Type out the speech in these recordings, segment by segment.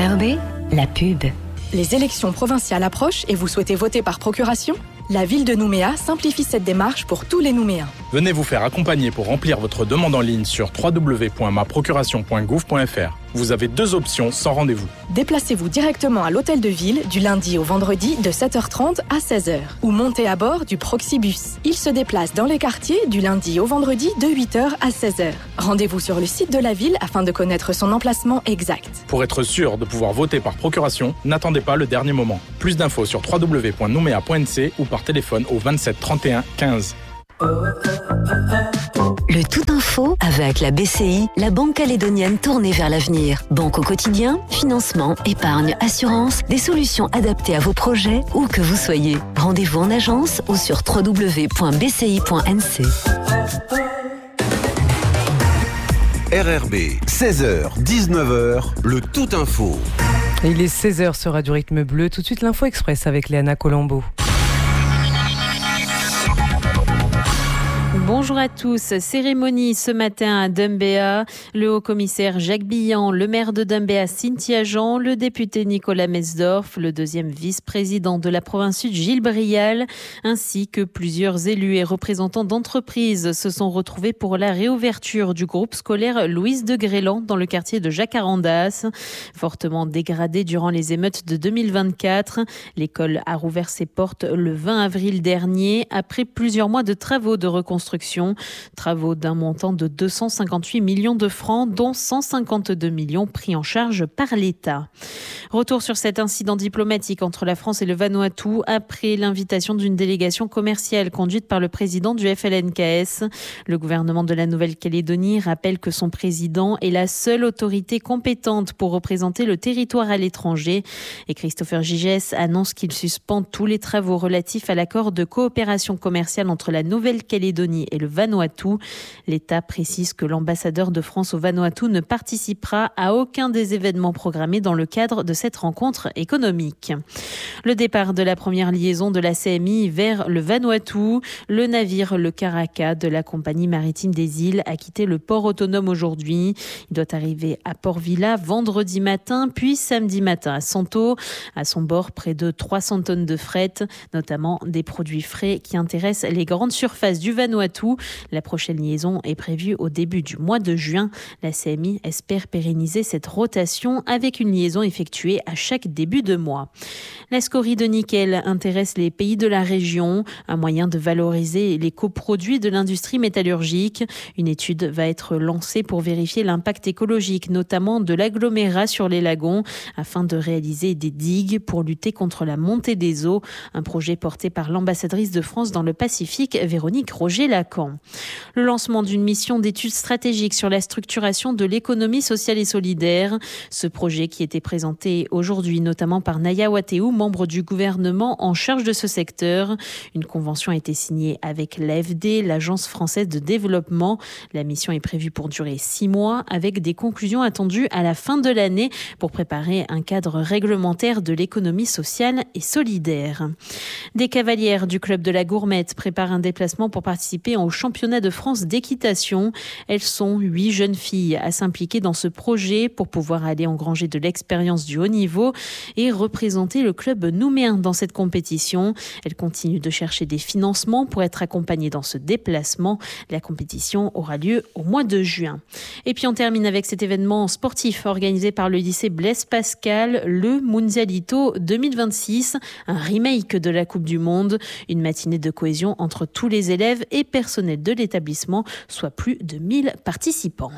RRB, la pub. Les élections provinciales approchent et vous souhaitez voter par procuration ? La ville de Nouméa simplifie cette démarche pour tous les Nouméens. Venez vous faire accompagner pour remplir votre demande en ligne sur www.maprocuration.gouv.fr. Vous avez 2 options sans rendez-vous. Déplacez-vous directement à l'hôtel de ville du lundi au vendredi de 7h30 à 16h ou montez à bord du Proxibus. Il se déplace dans les quartiers du lundi au vendredi de 8h à 16h. Rendez-vous sur le site de la ville afin de connaître son emplacement exact. Pour être sûr de pouvoir voter par procuration, n'attendez pas le dernier moment. Plus d'infos sur www.noumea.nc ou par téléphone au 27 31 15. Le Tout Info avec la BCI, la banque calédonienne tournée vers l'avenir. Banque au quotidien, financement, épargne, assurance, des solutions adaptées à vos projets où que vous soyez. Rendez-vous en agence ou sur www.bci.nc. RRB, 16h, 19h, le Tout Info. Il est 16h sur Radio Rythme Bleu. Tout de suite, l'Info Express avec Léana Colombo. Bonjour à tous. Cérémonie ce matin à Doumbéa. Le haut-commissaire Jacques Billan, le maire de Doumbéa Cynthia Jean, le député Nicolas Mesdorf, le deuxième vice-président de la province sud Gilles Brial, ainsi que plusieurs élus et représentants d'entreprises se sont retrouvés pour la réouverture du groupe scolaire Louise de Grélan dans le quartier de Jacarandas. Fortement dégradé durant les émeutes de 2024, l'école a rouvert ses portes le 20 avril dernier après plusieurs mois de travaux de reconstruction. Travaux d'un montant de 258 millions de francs, dont 152 millions pris en charge par l'État. Retour sur cet incident diplomatique entre la France et le Vanuatu après l'invitation d'une délégation commerciale conduite par le président du FLNKS. Le gouvernement de la Nouvelle-Calédonie rappelle que son président est la seule autorité compétente pour représenter le territoire à l'étranger. Et Christopher Gigès annonce qu'il suspend tous les travaux relatifs à l'accord de coopération commerciale entre la Nouvelle-Calédonie et le Vanuatu. L'État précise que l'ambassadeur de France au Vanuatu ne participera à aucun des événements programmés dans le cadre de cette rencontre économique. Le départ de la première liaison de la CMI vers le Vanuatu, le navire Le Karaka de la compagnie maritime des îles a quitté le port autonome aujourd'hui. Il doit arriver à Port Vila vendredi matin, puis samedi matin à Santo. À son bord, près de 300 tonnes de fret, notamment des produits frais qui intéressent les grandes surfaces du Vanuatu. La prochaine liaison est prévue au début du mois de juin. La CMI espère pérenniser cette rotation avec une liaison effectuée à chaque début de mois. La scorie de nickel intéresse les pays de la région, un moyen de valoriser les coproduits de l'industrie métallurgique. Une étude va être lancée pour vérifier l'impact écologique, notamment de l'agglomérat sur les lagons, afin de réaliser des digues pour lutter contre la montée des eaux. Un projet porté par l'ambassadrice de France dans le Pacifique, Véronique Roger-Lacan. Le lancement d'une mission d'études stratégiques sur la structuration de l'économie sociale et solidaire. Ce projet qui était présenté aujourd'hui notamment par Naya Wateou, membre du gouvernement en charge de ce secteur. Une convention a été signée avec l'AFD, l'Agence française de développement. La mission est prévue pour durer 6 mois avec des conclusions attendues à la fin de l'année pour préparer un cadre réglementaire de l'économie sociale et solidaire. Des cavalières du club de la Gourmette préparent un déplacement pour participer au championnat de France d'équitation. Elles sont 8 jeunes filles à s'impliquer dans ce projet pour pouvoir aller engranger de l'expérience du haut niveau et représenter le club nouméen dans cette compétition. Elles continuent de chercher des financements pour être accompagnées dans ce déplacement. La compétition aura lieu au mois de juin. Et puis on termine avec cet événement sportif organisé par le lycée Blaise Pascal, le Mundialito 2026, un remake de la Coupe du Monde, une matinée de cohésion entre tous les élèves et personnel de l'établissement, soit plus de 1000 participants.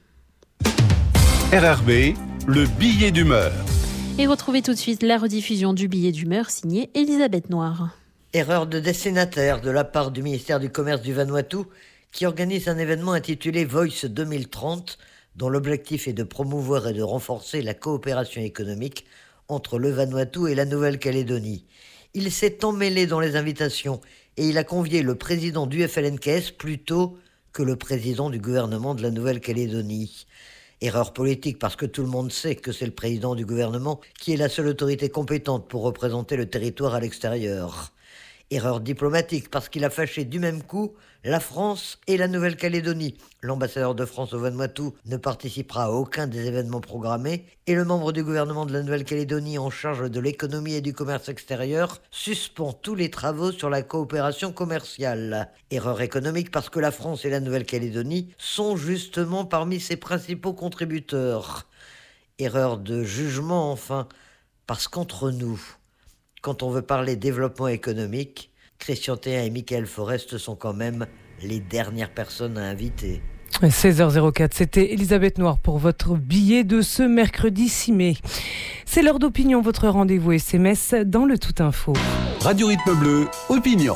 RRB, le billet d'humeur. Et retrouvez tout de suite la rediffusion du billet d'humeur signé Elisabeth Noir. Erreur de destinataire de la part du ministère du Commerce du Vanuatu qui organise un événement intitulé Voice 2030 dont l'objectif est de promouvoir et de renforcer la coopération économique entre le Vanuatu et la Nouvelle-Calédonie. Il s'est emmêlé dans les invitations et il a convié le président du FLNKS plutôt que le président du gouvernement de la Nouvelle-Calédonie. Erreur politique parce que tout le monde sait que c'est le président du gouvernement qui est la seule autorité compétente pour représenter le territoire à l'extérieur. Erreur diplomatique parce qu'il a fâché du même coup la France et la Nouvelle-Calédonie. L'ambassadeur de France au Vanuatu ne participera à aucun des événements programmés et le membre du gouvernement de la Nouvelle-Calédonie en charge de l'économie et du commerce extérieur suspend tous les travaux sur la coopération commerciale. Erreur économique parce que la France et la Nouvelle-Calédonie sont justement parmi ses principaux contributeurs. Erreur de jugement enfin, parce qu'entre nous, quand on veut parler développement économique, Christian Théin et Michael Forest sont quand même les dernières personnes à inviter. 16h04, c'était Elisabeth Noir pour votre billet de ce mercredi 6 mai. C'est l'heure d'opinion, votre rendez-vous SMS dans le Tout Info. Radio Rythme Bleu, opinion.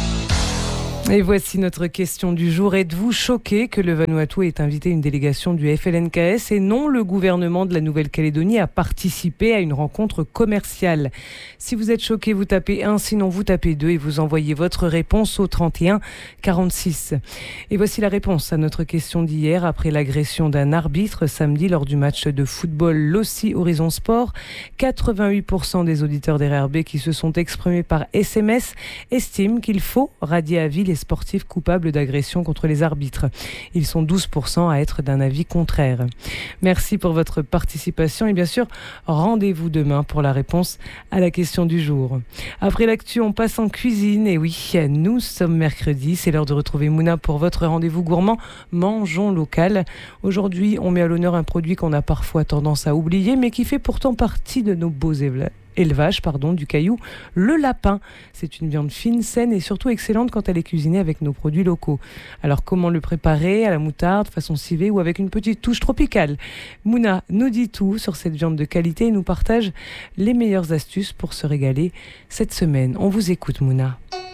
Et voici notre question du jour. Êtes-vous choqué que le Vanuatu ait invité une délégation du FLNKS et non le gouvernement de la Nouvelle-Calédonie à participer à une rencontre commerciale? Si vous êtes choqué, vous tapez 1, sinon vous tapez 2 et vous envoyez votre réponse au 31 46. Et voici la réponse à notre question d'hier. Après l'agression d'un arbitre samedi lors du match de football Lossi Horizon Sport, 88% des auditeurs d'RRB qui se sont exprimés par SMS estiment qu'il faut radier à vie les sportifs coupables d'agression contre les arbitres. Ils sont 12% à être d'un avis contraire. Merci pour votre participation et bien sûr, rendez-vous demain pour la réponse à la question du jour. Après l'actu, on passe en cuisine. Et oui, nous sommes mercredi, c'est l'heure de retrouver Mouna pour votre rendez-vous gourmand Mangeons local. Aujourd'hui, on met à l'honneur un produit qu'on a parfois tendance à oublier, mais qui fait pourtant partie de nos beaux élevage du Caillou, le lapin. C'est une viande fine, saine et surtout excellente quand elle est cuisinée avec nos produits locaux. Alors comment le préparer? À la moutarde, façon civet ou avec une petite touche tropicale? Mouna nous dit tout sur cette viande de qualité et nous partage les meilleures astuces pour se régaler cette semaine. On vous écoute, Mouna.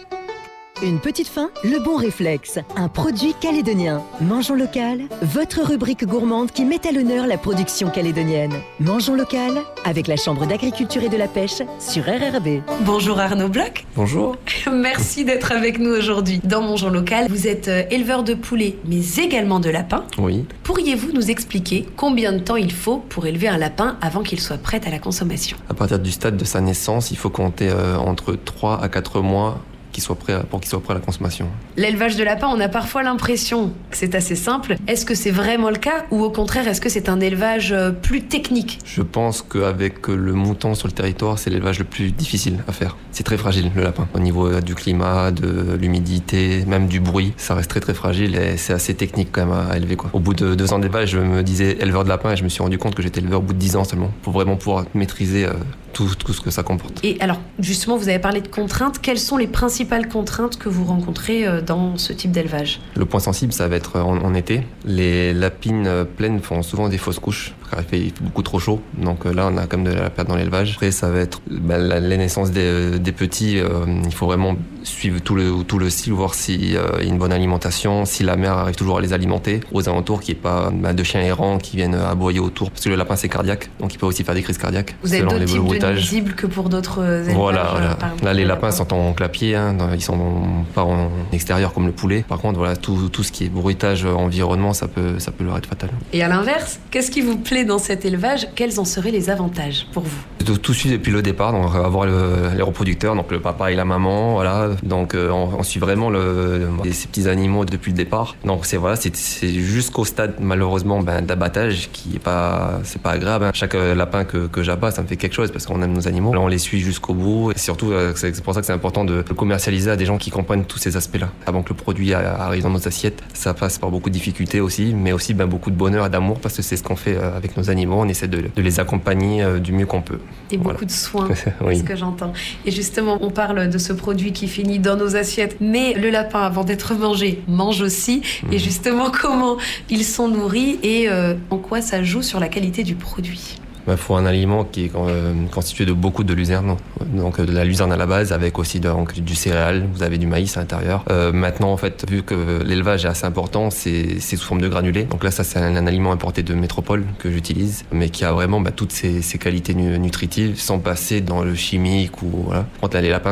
Une petite faim, le bon réflexe. Un produit calédonien. Mangeons local, votre rubrique gourmande qui met à l'honneur la production calédonienne. Mangeons local, avec la Chambre d'agriculture et de la pêche sur RRB. Bonjour Arnaud Bloch. Bonjour. Merci d'être avec nous aujourd'hui. Dans Mangeons local, vous êtes éleveur de poulets, mais également de lapins. Oui. Pourriez-vous nous expliquer combien de temps il faut pour élever un lapin avant qu'il soit prêt à la consommation? À partir du stade de sa naissance, il faut compter entre 3 à 4 mois pour qu'il soit prêt à la consommation. L'élevage de lapins, on a parfois l'impression que c'est assez simple. Est-ce que c'est vraiment le cas ou au contraire, est-ce que c'est un élevage plus technique? Je pense qu'avec le mouton sur le territoire, c'est l'élevage le plus difficile à faire. C'est très fragile, le lapin. Au niveau du climat, de l'humidité, même du bruit, ça reste très très fragile et c'est assez technique quand même à élever, quoi. Au bout de 2 ans d'élevage, je me disais éleveur de lapin et je me suis rendu compte que j'étais éleveur au bout de 10 ans seulement, pour vraiment pouvoir maîtriser tout ce que ça comporte. Et alors, justement, vous avez parlé de contraintes. Quelles sont les principales contraintes que vous rencontrez dans ce type d'élevage? Le point sensible, ça va être en été. Les lapines pleines font souvent des fausses couches, car il fait beaucoup trop chaud. Donc là, on a quand même de la perte dans l'élevage. Après, ça va être la naissance des petits. Il faut vraiment suivre tout le cycle, voir s'il y a une bonne alimentation, si la mère arrive toujours à les alimenter aux alentours, qu'il n'y ait pas de chiens errants qui viennent aboyer autour. Parce que le lapin, c'est cardiaque, donc il peut aussi faire des crises cardiaques. Vous avez d'autres types de nuisibles que pour d'autres élevages? Voilà. Là, les lapins sont en clapier, ils sont pas en extérieur comme le poulet. Par contre, voilà, tout ce qui est bruitage, environnement, ça peut leur être fatal. Et à l'inverse, qu'est-ce qui vous plaît dans cet élevage? Quels en seraient les avantages pour vous? De tout suivre depuis le départ, donc avoir les reproducteurs, donc le papa et la maman, voilà. Donc on suit vraiment ces petits animaux depuis le départ. Donc c'est jusqu'au stade malheureusement d'abattage qui est pas agréable. Chaque lapin que j'abat, ça me fait quelque chose parce qu'on aime nos animaux. Là, on les suit jusqu'au bout et surtout c'est pour ça que c'est important de le commercialiser à des gens qui comprennent tous ces aspects-là. Avant que le produit arrive dans nos assiettes, ça passe par beaucoup de difficultés aussi, mais aussi beaucoup de bonheur et d'amour parce que c'est ce qu'on fait avec nos animaux. On essaie de les accompagner du mieux qu'on peut. Et beaucoup de soins, oui. C'est ce que j'entends. Et justement, on parle de ce produit qui finit dans nos assiettes, mais le lapin, avant d'être mangé, mange aussi. Et justement, comment ils sont nourris et en quoi ça joue sur la qualité du produit? Il faut un aliment qui est constitué de beaucoup de luzerne, donc de la luzerne à la base avec aussi du céréal, vous avez du maïs à l'intérieur. Maintenant en fait, vu que l'élevage est assez important, c'est sous forme de granulés. Donc là ça c'est un aliment importé de métropole que j'utilise, mais qui a vraiment toutes ces qualités nutritives sans passer dans le chimique ou voilà. Quand les lapins sont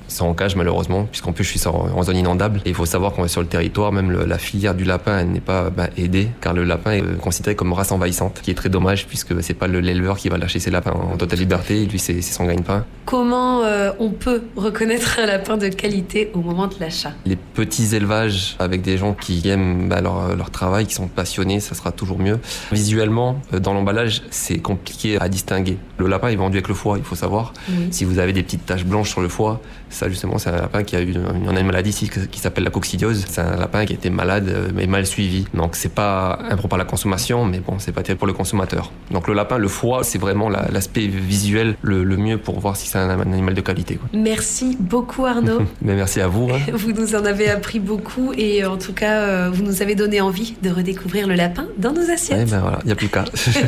sont en cage malheureusement, puisqu'en plus je suis en zone inondable. Et il faut savoir qu'on est sur le territoire, même la filière du lapin elle n'est pas aidée, car le lapin est considéré comme race envahissante, qui est très dommage puisque c'est pas l'éleveur qui va lâcher ses lapins en totale liberté, lui c'est son gagne-pain. Comment on peut reconnaître un lapin de qualité au moment de l'achat? Les petits élevages avec des gens qui aiment leur travail, qui sont passionnés, ça sera toujours mieux. Visuellement, dans l'emballage, c'est compliqué à distinguer. Le lapin est vendu avec le foie, il faut savoir. Si vous avez des petites taches blanches sur le foie, ça justement c'est un lapin qui a une maladie ici qui s'appelle la coccidiose. C'est un lapin qui a été malade mais mal suivi. Donc c'est pas impropre à la consommation, mais bon, c'est pas terrible pour le consommateur. Donc le lapin, le foie, c'est vraiment l'aspect visuel le mieux pour voir si c'est un animal de qualité, quoi. Merci beaucoup Arnaud. Mais merci à vous. Vous nous en avez appris beaucoup et en tout cas, vous nous avez donné envie de redécouvrir le lapin dans nos assiettes. Voilà, il n'y a plus qu'à.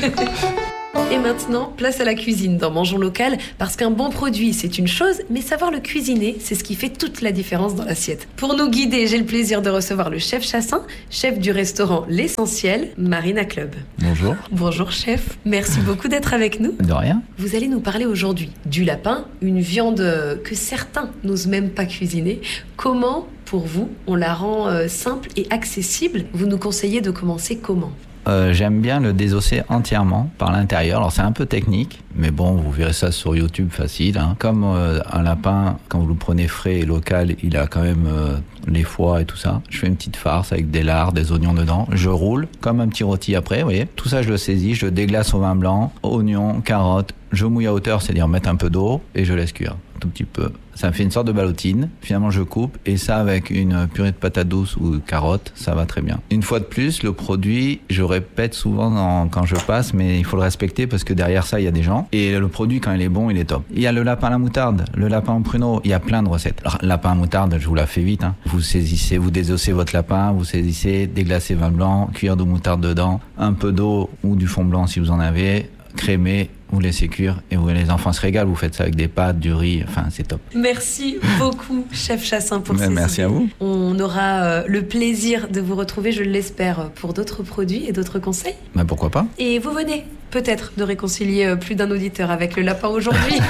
Et maintenant, place à la cuisine dans Mangeons Local, parce qu'un bon produit, c'est une chose, mais savoir le cuisiner, c'est ce qui fait toute la différence dans l'assiette. Pour nous guider, j'ai le plaisir de recevoir le chef Chassin, chef du restaurant L'Essentiel, Marina Club. Bonjour. Bonjour chef, merci beaucoup d'être avec nous. De rien. Vous allez nous parler aujourd'hui du lapin, une viande que certains n'osent même pas cuisiner. Comment, pour vous, on la rend simple et accessible? Vous nous conseillez de commencer comment? J'aime bien le désosser entièrement par l'intérieur. Alors c'est un peu technique, mais bon, vous verrez ça sur YouTube facile, hein. Comme un lapin, quand vous le prenez frais et local, il a quand même les foies et tout ça. Je fais une petite farce avec des lards, des oignons dedans. Je roule comme un petit rôti après, vous voyez. Tout ça, je le saisis, je le déglace au vin blanc, oignons, carottes. Je mouille à hauteur, c'est-à-dire mettre un peu d'eau et je laisse cuire un tout petit peu. Ça me fait une sorte de ballotine. Finalement, je coupe et ça avec une purée de patates douces ou de carottes, ça va très bien. Une fois de plus, le produit, je répète souvent quand je passe, mais il faut le respecter parce que derrière ça, il y a des gens. Et le produit, quand il est bon, il est top. Il y a le lapin à la moutarde, le lapin au pruneau. Il y a plein de recettes. Alors, lapin à moutarde, je vous la fais vite, hein. Vous saisissez, vous désossez votre lapin, vous saisissez, déglacez vin blanc, cuillère de moutarde dedans, un peu d'eau ou du fond blanc si vous en avez, crémez, vous laissez cuire et les enfants se régalent. Vous faites ça avec des pâtes, du riz, enfin c'est top. Merci beaucoup chef Chassin pour ces merci idées. À vous. On aura le plaisir de vous retrouver, je l'espère, pour d'autres produits et d'autres conseils. Pourquoi pas. Et vous venez peut-être de réconcilier plus d'un auditeur avec le lapin aujourd'hui.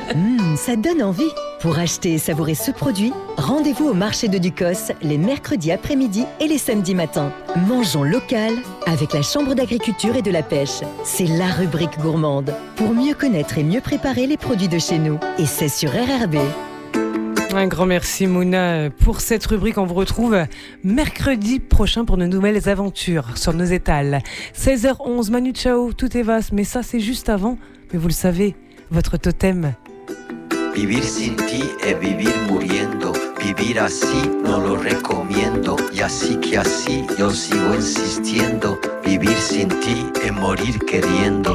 Ça donne envie. Pour acheter et savourer ce produit, rendez-vous au marché de Ducos les mercredis après-midi et les samedis matins. Mangeons local avec la Chambre d'agriculture et de la pêche. C'est la rubrique gourmande pour mieux connaître et mieux préparer les produits de chez nous. Et c'est sur RRB. Un grand merci Mouna pour cette rubrique. On vous retrouve mercredi prochain pour de nouvelles aventures sur nos étals. 16h11, Manu Chao, tout est vaste, mais ça c'est juste avant. Mais vous le savez, votre totem. Vivir sin ti es vivir muriendo. Vivir así no lo recomiendo. Y así que así yo sigo insistiendo. Vivir sin ti es morir queriendo.